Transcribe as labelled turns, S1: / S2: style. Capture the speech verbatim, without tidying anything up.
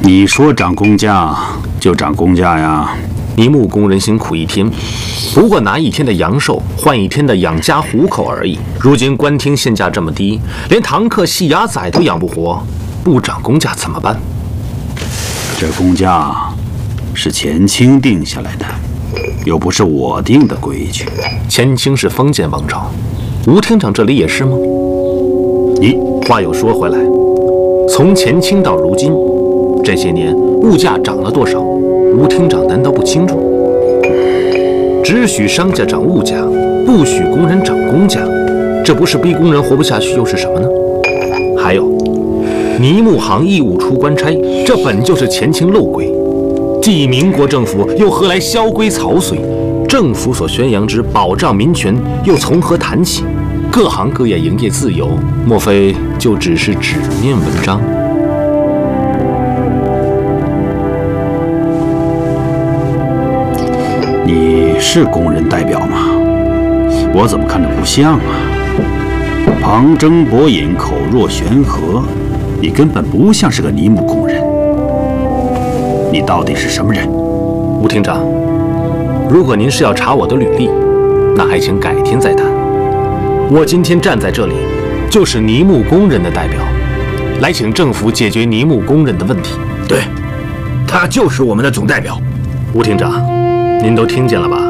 S1: 你说涨工价就涨工价呀？
S2: 泥木工人辛苦一天，不过拿一天的阳寿换一天的养家糊口而已。如今官厅现价这么低，连堂客细伢崽都养不活，不涨工价怎么办？
S1: 这工价是前清定下来的，又不是我定的规矩。
S2: 前清是封建王朝，吴厅长这里也是吗？
S1: 你
S2: 话又说回来，从前清到如今，这些年物价涨了多少？吴厅长难道不清楚？只许商家涨物价，不许工人涨工价，这不是逼工人活不下去又是什么呢？还有，泥木行义务出官差，这本就是前清漏规，继民国政府又何来萧规曹随？政府所宣扬之保障民权又从何谈起？各行各业营业自由，莫非就只是纸面文章？
S1: 你是工人代表吗？我怎么看着不像啊？旁征博引，口若悬河，你根本不像是个泥木工人。你到底是什么人？
S2: 吴厅长，如果您是要查我的履历，那还请改天再谈。我今天站在这里，就是泥木工人的代表，来请政府解决泥木工人的问题。
S3: 对，他就是我们的总代表。
S2: 吴厅长，您都听见了吧？